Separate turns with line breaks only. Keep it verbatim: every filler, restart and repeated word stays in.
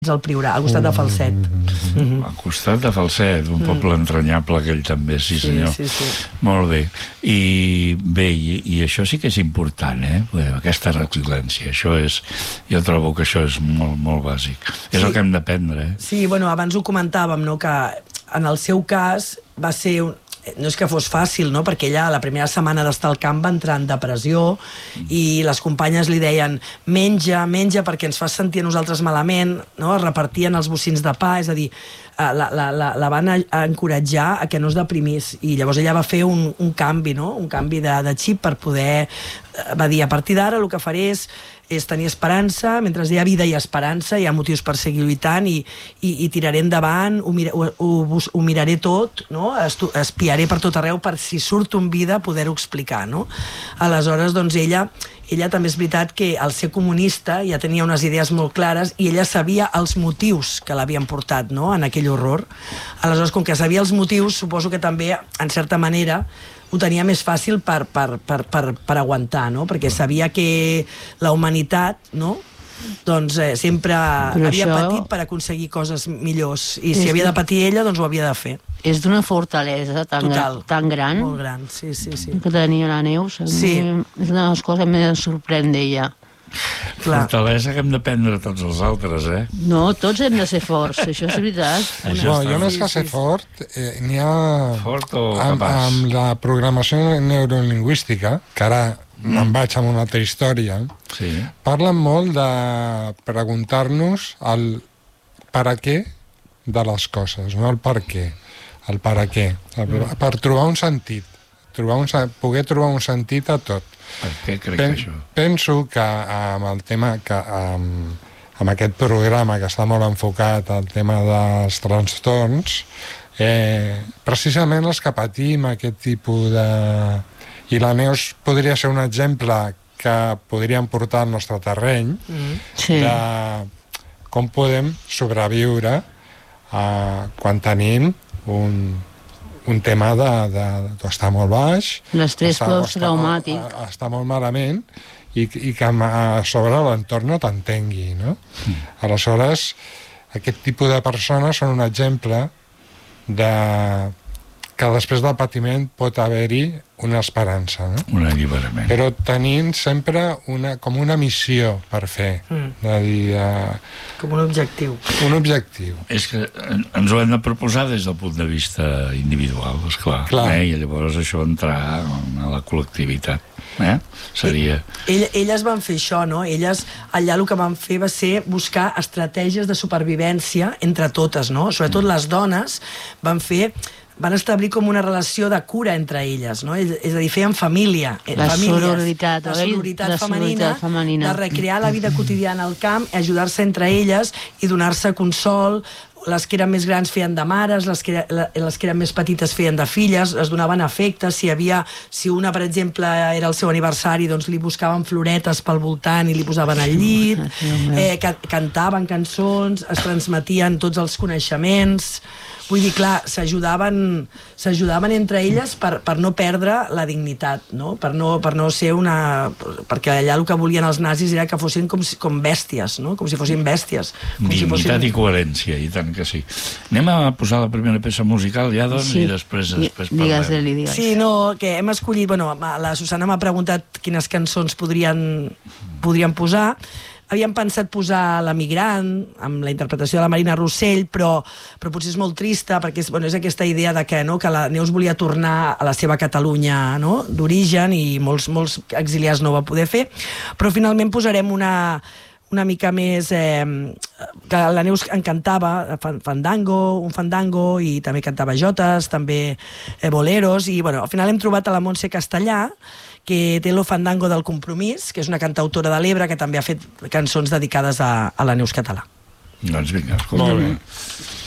al Priorat, al costat de Falset.
Mm-hmm. Al costat de Falset, un poble entranyable aquell també, sí senyor.
Sí, sí, sí.
Molt bé. I bé, i, i això sí que és important, eh? Aquesta resiliència, això és... Jo trobo que això és molt, molt bàsic. Sí. És el que hem d'aprendre, eh?
Sí, bueno, abans ho comentàvem, no?, que en el seu cas va ser... Un... No és que fos fàcil, no?, perquè ella la primera setmana d'estar al camp va entrar en depressió i les companyes li deien menja, menja perquè ens fas sentir a nosaltres malament, no?, es repartien els bocins de pa, és a dir, la, la, la, la van encoratjar a que no es deprimís, i llavors ella va fer un, un canvi, no?, un canvi de, de xip per poder... Va dir, a partir d'ara el que faré és és tenir esperança, mentre hi ha vida i esperança, hi ha motius per seguir lluitant i, i, i tiraré endavant, ho, mira, ho, ho, ho miraré tot, no? Estu, espiaré per tot arreu per si surt un vida poder-ho explicar, no? Aleshores, doncs ella, ella també és veritat que al ser comunista ja tenia unes idees molt clares i ella sabia els motius que l'havien portat, no?, en aquell horror. Aleshores, com que sabia els motius, suposo que també, en certa manera, ho tenia més fàcil per, per, per, per, per aguantar, no?, perquè sabia que la humanitat, no?, doncs eh, sempre
Però
havia
això...
patit per aconseguir coses millors, i si havia de patir ella, doncs ho havia de fer.
És d'una fortalesa tan,
Total,
gran, tan gran,
molt gran, sí, sí, sí.
que tenia la Neus.
Sí.
És una de les coses que em sorprèn d'ella.
Clar.
Fortalesa que hem d'aprendre tots els altres, eh?
No, tots hem de ser forts, això és veritat.
Això
No,
està
jo més
bé.
que ser fort, eh, n'hi ha...
Fort o
amb,
capaç?
amb la programació neurolingüística, que ara mm. em vaig amb una altra història,
Sí.
parlen molt de preguntar-nos el per a què de les coses, no el per què, el per a què, mm. per trobar un sentit, trobar un, poder trobar un sentit a tot.
Per què crec
Pen,
que això?
penso que amb el tema que amb, amb aquest programa que està molt enfocat al tema dels trastorns, eh, precisament els que patim aquest tipus de... I la Neus podria ser un exemple que podríem portar al nostre terreny,
Mm.
Sí.
de com podem sobreviure eh, quan tenim un, un tema de, de, d'estar molt baix,
L'estrès
estar-
posttraumàtic.
estar- Està molt malament i, i que a sobre l'entorn no t'entengui, no? Mm. Aleshores, aquest tipus de persones són un exemple de que després del patiment pot haver-hi una esperança, no?
Un alliberament.
Però tenint sempre una, com una missió per fer,
Mm.
de dir, uh,
Com un objectiu.
un objectiu.
És que ens ho hem de proposar des del punt de vista individual, esclar.
Clar.
Eh? I llavors això entrar a la col·lectivitat. Eh? Seria...
Ell, elles van fer això, no? Elles allà el que van fer va ser buscar estratègies de supervivència entre totes, no? Sobretot les dones van fer... van establir com una relació de cura entre elles, no? És, és a dir, feien família.
La
famílies,
sororitat,
la
oi?
sororitat,
La
femenina,
sororitat femenina.
de recrear la vida quotidiana al camp, ajudar-se entre elles i donar-se consol. Les que eren més grans feien de mares, les que, les que eren més petites feien de filles, es donaven afectes. Si havia, si una, per exemple, era el seu aniversari, doncs li buscaven floretes pel voltant i li posaven al llit, eh, ca cantaven cançons, es transmetien tots els coneixements. Vull dir, clar, s'ajudaven s'ajudaven entre elles per, per no perdre la dignitat, no? Per, no, per no ser una... Perquè allà el que volien els nazis era que fossin com, com bèsties, no? Com si fossin bèsties. Com
Dignitat
si fossin...
i coherència, i tant que sí. Anem a posar la primera peça musical ja, doncs,
Sí.
i després, després
Digues,
parlem.
Eli, digues.
Sí, no, que hem escollit... Bueno, la Susana m'ha preguntat quines cançons podrien, podrien posar. Havíem pensat posar La Migrant, amb la interpretació de la Marina Rossell, però, però potser és molt trista, perquè és, bueno, és aquesta idea de que, no, que la Neus volia tornar a la seva Catalunya, no, d'origen, i molts, molts exiliats no ho va poder fer, però finalment posarem una, una mica més... Eh, que la Neus en cantava fandango, un fandango, i també cantava jotes, també eh, boleros, i bueno, al final hem trobat a la Montse Castellà, que té Lo Fandango del Compromís, que és una cantautora de l'Ebre que també ha fet cançons dedicades a, a la Neus Català.
Doncs vinga, escolta.
Molt bé.